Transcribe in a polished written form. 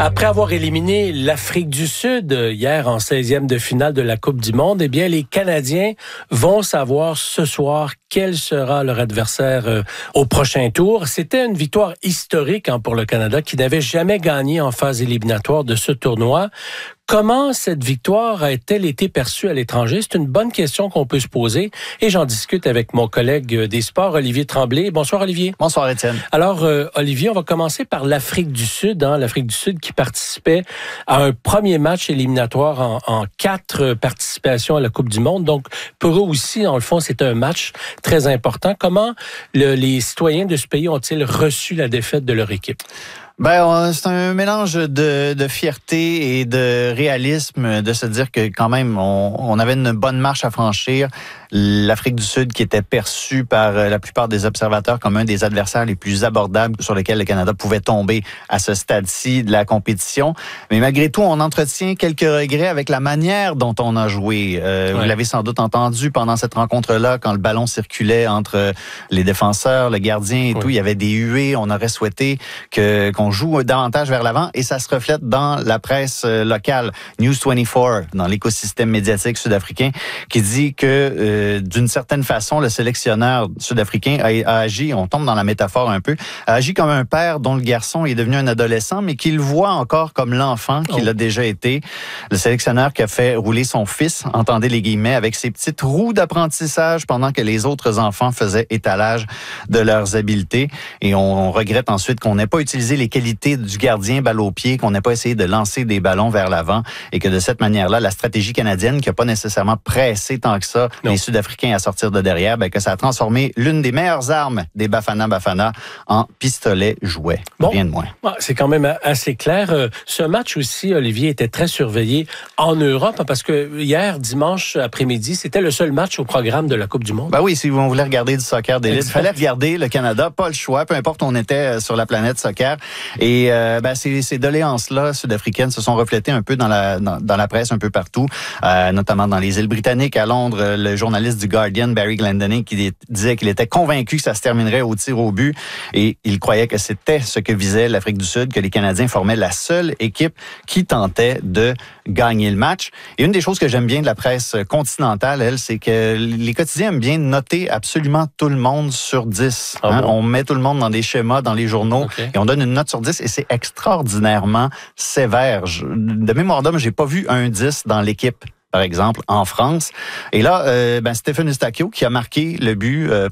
Après avoir éliminé l'Afrique du Sud hier en 16e de finale de la Coupe du Monde, eh bien, les Canadiens vont savoir ce soir quel sera leur adversaire au prochain tour. C'était une victoire historique pour le Canada qui n'avait jamais gagné en phase éliminatoire de ce tournoi. Comment cette victoire a-t-elle été perçue à l'étranger? C'est une bonne question qu'on peut se poser et j'en discute avec mon collègue des sports, Olivier Tremblay. Bonsoir, Olivier. Bonsoir, Étienne. Alors, Olivier, on va commencer par l'Afrique du Sud. L'Afrique du Sud qui participait à un premier match éliminatoire en 4 participations à la Coupe du Monde. Donc, pour eux aussi, en le fond, c'est un match très important. Comment les citoyens de ce pays ont-ils reçu la défaite de leur équipe? C'est un mélange de fierté et de réalisme de se dire que quand même, on avait une bonne marche à franchir. L'Afrique du Sud qui était perçue par la plupart des observateurs comme un des adversaires les plus abordables sur lesquels le Canada pouvait tomber à ce stade-ci de la compétition. Mais malgré tout, on entretient quelques regrets avec la manière dont on a joué. Vous l'avez sans doute entendu pendant cette rencontre-là, quand le ballon circulait entre les défenseurs, le gardien et tout, il y avait des huées. On aurait souhaité qu'on joue davantage vers l'avant et ça se reflète dans la presse locale. News 24, dans l'écosystème médiatique sud-africain, qui dit que d'une certaine façon, le sélectionneur sud-africain a agi, on tombe dans la métaphore un peu, a agi comme un père dont le garçon est devenu un adolescent, mais qu'il voit encore comme l'enfant qu'il a déjà été. Le sélectionneur qui a fait rouler son fils, entendez les guillemets, avec ses petites roues d'apprentissage pendant que les autres enfants faisaient étalage de leurs habiletés. Et on regrette ensuite qu'on n'ait pas utilisé les qualités du gardien balle au pied, qu'on n'ait pas essayé de lancer des ballons vers l'avant et que de cette manière-là, la stratégie canadienne qui n'a pas nécessairement pressé tant que ça les Sud-Africains à sortir de derrière, que ça a transformé l'une des meilleures armes des Bafana Bafana en pistolet jouet. Rien de moins. C'est quand même assez clair. Ce match aussi, Olivier, était très surveillé en Europe parce que hier, dimanche après-midi, c'était le seul match au programme de la Coupe du Monde. Oui, si vous voulez regarder du soccer d'élite, il fallait regarder le Canada, pas le choix, peu importe où on était sur la planète soccer. Et ces doléances-là sud-africaines se sont reflétées un peu dans la presse un peu partout, notamment dans les îles britanniques. À Londres, le journaliste du Guardian, Barry Glendinning, qui disait qu'il était convaincu que ça se terminerait au tir au but et il croyait que c'était ce que visait l'Afrique du Sud, que les Canadiens formaient la seule équipe qui tentait de gagner le match. Et une des choses que j'aime bien de la presse continentale, c'est que les quotidiens aiment bien noter absolument tout le monde sur 10. On met tout le monde dans des schémas, dans les journaux, et on donne une note sur 10 et c'est extraordinairement sévère. De mémoire d'homme, j'ai pas vu un 10 dans l'équipe, par exemple, en France. Et là, Stephen Eustáquio, qui a marqué le but